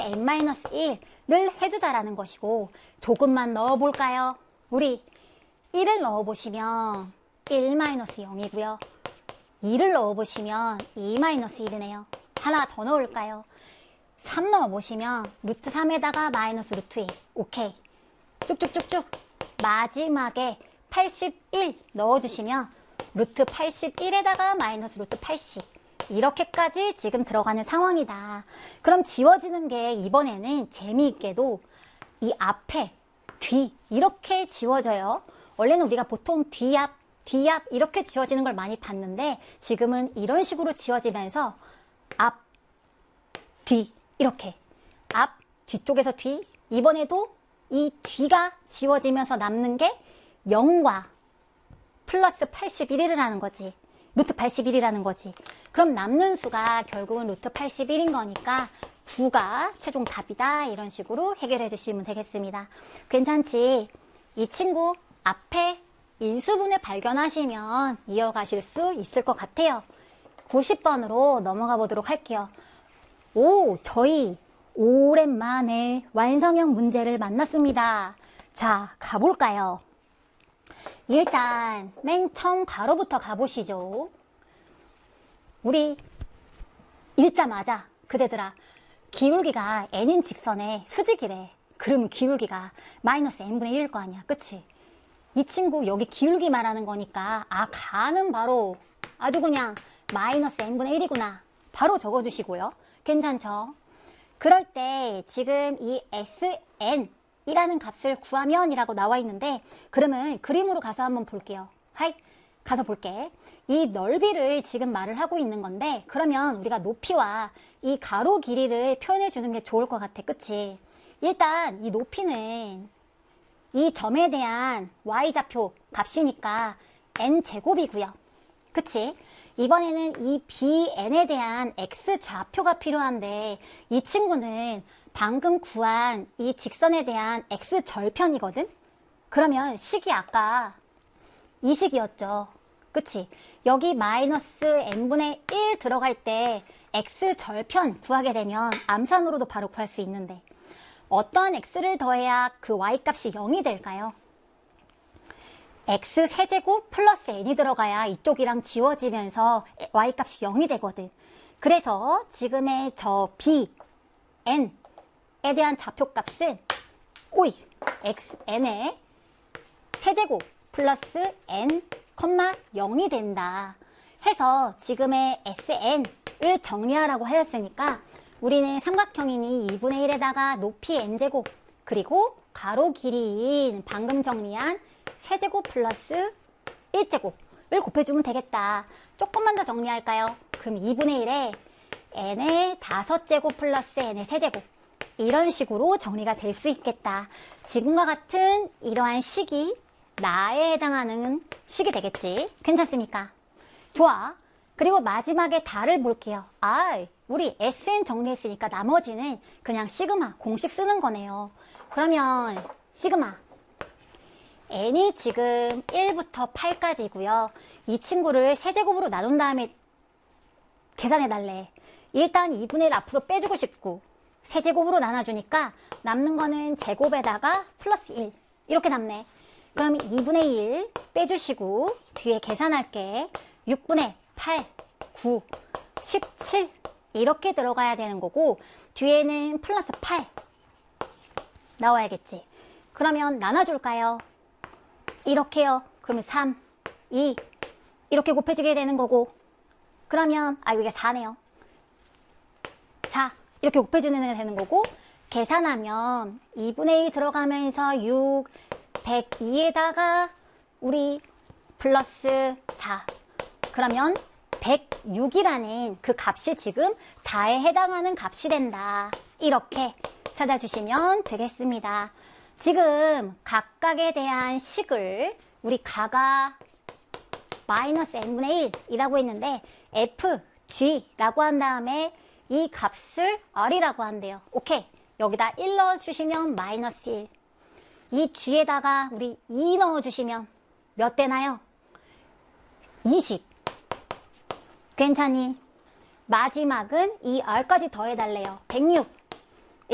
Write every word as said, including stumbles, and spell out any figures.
엔 마이너스 일을 해주자라는 것이고, 조금만 넣어볼까요? 우리 일을 넣어보시면 일 마이너스 영이고요. 이를 넣어보시면 이 마이너스 일이네요. 하나 더 넣을까요? 삼 넣어보시면 루트 삼에다가 마이너스 루트 일. 오케이. 쭉쭉쭉쭉. 마지막에 팔십일 넣어주시면 루트 팔십일에다가 마이너스 루트 팔십. 이렇게까지 지금 들어가는 상황이다. 그럼 지워지는 게 이번에는 재미있게도 이 앞에, 뒤 이렇게 지워져요. 원래는 우리가 보통 뒤앞, 뒤앞 이렇게 지워지는 걸 많이 봤는데 지금은 이런 식으로 지워지면서 앞, 뒤 이렇게 앞, 뒤쪽에서 뒤. 이번에도 이 뒤가 지워지면서 남는 게 영과 플러스 팔십일이라는 거지. 루트 팔십일이라는 거지. 그럼 남는 수가 결국은 루트 팔십일인 거니까 구가 최종 답이다. 이런 식으로 해결해 주시면 되겠습니다. 괜찮지? 이 친구 앞에 인수분해 발견하시면 이어가실 수 있을 것 같아요. 구십 번으로 넘어가 보도록 할게요. 오, 저희 오랜만에 완성형 문제를 만났습니다. 자, 가볼까요? 일단 맨 처음 가로부터 가보시죠. 우리 읽자마자 그대들아, 기울기가 n인 직선의 수직이래. 그러면 기울기가 마이너스 n분의 일일 거 아니야. 그치? 이 친구 여기 기울기 말하는 거니까 아, 가는 바로 아주 그냥 마이너스 n분의 일이구나. 바로 적어주시고요. 괜찮죠? 그럴 때 지금 이 에스엔 이라는 값을 구하면 이라고 나와 있는데, 그러면 그림으로 가서 한번 볼게요. 하이, 가서 볼게. 이 넓이를 지금 말을 하고 있는 건데, 그러면 우리가 높이와 이 가로 길이를 표현해 주는 게 좋을 것 같아. 그치? 일단 이 높이는 이 점에 대한 y좌표 값이니까 n제곱이고요. 그치? 이번에는 이 비엔에 대한 x좌표가 필요한데, 이 친구는 방금 구한 이 직선에 대한 x절편이거든? 그러면 식이 아까 이 식이었죠. 그치? 여기 마이너스 n분의 일 들어갈 때 x절편 구하게 되면 암산으로도 바로 구할 수 있는데, 어떠한 x를 더해야 그 y값이 영이 될까요? x세제곱 플러스 n이 들어가야 이쪽이랑 지워지면서 y값이 영이 되거든. 그래서 지금의 저 b, n에 대한 좌표값은 오이, xn의 세제곱 플러스 n, 영이 된다 해서 지금의 sn을 정리하라고 하였으니까 우리는 삼각형이니 이분의 일에다가 높이 n제곱 그리고 가로 길이인 방금 정리한 세제곱 플러스 일제곱을 곱해주면 되겠다. 조금만 더 정리할까요? 그럼 이분의 일에 n의 다섯제곱 플러스 n의 세제곱, 이런 식으로 정리가 될 수 있겠다. 지금과 같은 이러한 식이 나에 해당하는 식이 되겠지. 괜찮습니까? 좋아. 그리고 마지막에 다를 볼게요. 아, 우리 에스엔 정리했으니까 나머지는 그냥 시그마 공식 쓰는 거네요. 그러면 시그마 n이 지금 일부터 팔까지고요. 이 친구를 세제곱으로 나눈 다음에 계산해 달래. 일단 이분의 일 앞으로 빼주고 싶고, 세제곱으로 나눠주니까 남는 거는 제곱에다가 플러스 일 이렇게 남네. 그럼 이분의 일 빼주시고 뒤에 계산할게. 육분의 팔, 구, 십칠 이렇게 들어가야 되는 거고, 뒤에는 플러스 팔 나와야겠지. 그러면 나눠줄까요? 이렇게요. 그러면 삼, 이 이렇게 곱해지게 되는 거고, 그러면 아 이게 사네요. 사 이렇게 곱해지는 게 되는 거고, 계산하면 이분의 일 들어가면서 육, 백이에다가 우리 플러스 사, 그러면 백육이라는 그 값이 지금 다에 해당하는 값이 된다. 이렇게 찾아주시면 되겠습니다. 지금 각각에 대한 식을 우리 가가 마이너스 n분의 일이라고 했는데 에프 지라고 한 다음에 이 값을 r이라고 한대요. 오케이. 여기다 일 넣어주시면 마이너스 일. 이 g에다가 우리 이 넣어주시면 몇 되나요? 이십. 괜찮니? 마지막은 이 r까지 더해달래요. 백육.